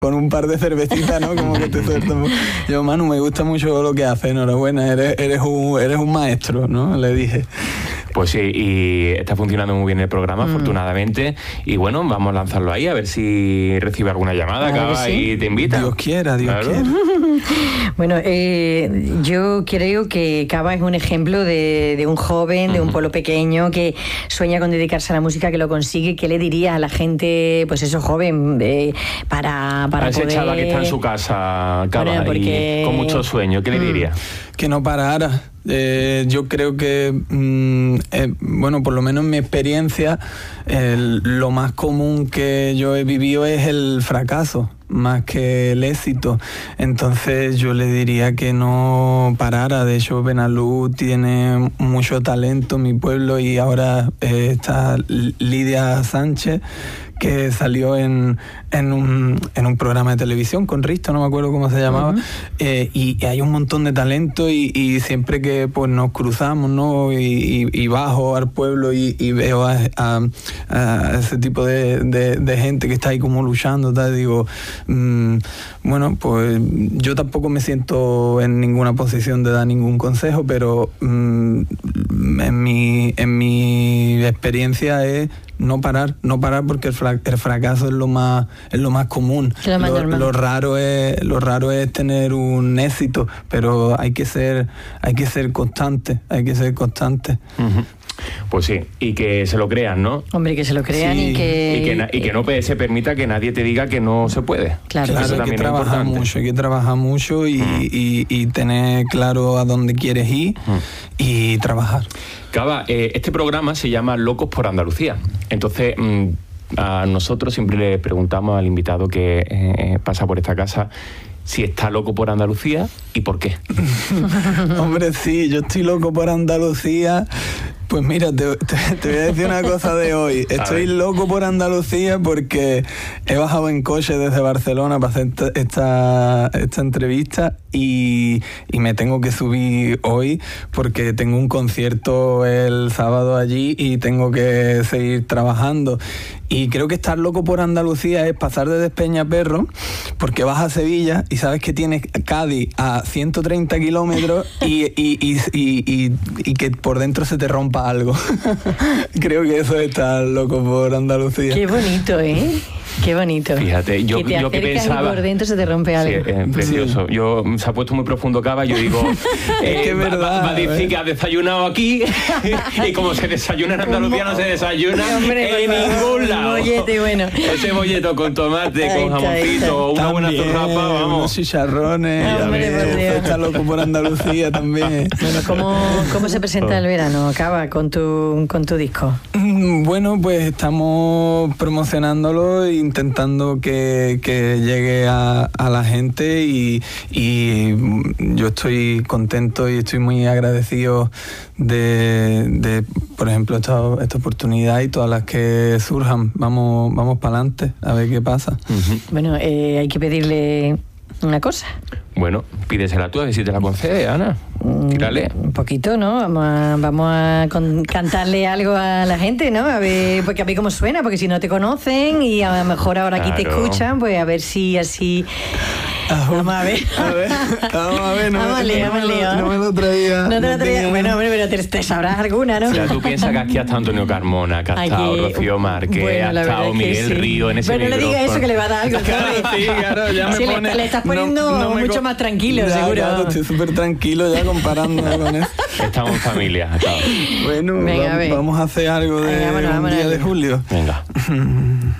con un par de cervecitas, ¿no? Como que te suelta. Yo, Manu, me gusta mucho lo que haces, enhorabuena, eres un maestro, ¿no? Le dije. Pues sí, y está funcionando muy bien el programa, afortunadamente. Y bueno, vamos a lanzarlo ahí, a ver si recibe alguna llamada, Cava, sí. Y te invita. Dios quiera. Bueno, yo creo que Cava es un ejemplo de un joven, de un pueblo pequeño que sueña con dedicarse a la música, que lo consigue. ¿Qué le diría a la gente, pues eso, joven, para a ese poder... chaval que está en su casa, Cava, bueno, porque... y con mucho sueño, ¿qué le diría? Que no parara. Yo creo que, bueno, por lo menos en mi experiencia, lo más común que yo he vivido es el fracaso, más que el éxito. Entonces yo le diría que no parara. De hecho, Benalú tiene mucho talento en mi pueblo, y ahora está Lidia Sánchez, que salió en un programa de televisión con Risto, no me acuerdo cómo se llamaba, y hay un montón de talento, y siempre que pues nos cruzamos, ¿no? y bajo al pueblo y veo a ese tipo de gente que está ahí como luchando, tal, digo, bueno, pues yo tampoco me siento en ninguna posición de dar ningún consejo, pero en mi experiencia es no parar, porque el fracaso es lo más común. Lo raro es tener un éxito, pero hay que ser constante. Uh-huh. Pues sí, y que se lo crean, ¿no? Hombre, que se lo crean, sí. y que no se permita que nadie te diga que no se puede. Claro, hay que trabajar mucho y tener claro a dónde quieres ir y trabajar. Cava, este programa se llama Locos por Andalucía. Entonces, a nosotros siempre le preguntamos al invitado que pasa por esta casa si está loco por Andalucía y por qué. Hombre, sí, yo estoy loco por Andalucía. Pues mira, te voy a decir una cosa de hoy. Estoy loco por Andalucía porque he bajado en coche desde Barcelona para hacer esta entrevista y me tengo que subir hoy porque tengo un concierto el sábado allí y tengo que seguir trabajando. Y creo que estar loco por Andalucía es pasar de Despeñaperro, porque vas a Sevilla y sabes que tienes Cádiz a 130 kilómetros y que por dentro se te rompa algo. Creo que eso es estar loco por Andalucía. Qué bonito, ¿eh? Qué bonito. Fíjate, yo que pensaba... y por dentro se te rompe algo. Sí, precioso. Sí. Yo, se ha puesto muy profundo Cava, yo digo... es que es verdad. Va a decir que ha desayunado aquí y como se desayuna en Andalucía no se desayuna en ningún lado. Bollete, bueno. Ese bolleto con tomate, con jamoncito, una buena zurrapa, vamos. Unos chicharrones. Está loco por Andalucía también. Bueno, ¿cómo se presenta el verano, Cava, con tu disco? Bueno, pues estamos promocionándolo e intentando que llegue a la gente y yo estoy contento y estoy muy agradecido de por ejemplo, esta oportunidad y todas las que surjan. Vamos para adelante, a ver qué pasa. Uh-huh. Bueno, hay que pedirle una cosa. Bueno, pídesela tú, a ver si te la concede, Ana. Tírale. Un poquito, ¿no? Vamos a cantarle algo a la gente, ¿no? A ver, porque a ver cómo suena, porque si no te conocen y a lo mejor ahora aquí te escuchan, pues a ver si así... Vamos a ver. No me lo traía. No te lo traía. Bueno, hombre, pero te sabrás alguna, ¿no? O sea, tú piensas que aquí ha estado Antonio Carmona, que ha estado Rocío Márquez, bueno, ha estado Miguel Río en ese micrófono. Bueno, no le diga eso, que le va a dar algo. Claro, ya me pone... Le estás poniendo mucho más tranquilo, seguro. Claro, estoy súper tranquilo ya comparando con eso. Estamos en familia. Bueno, venga, vamos a hacer algo de un día de julio. Venga.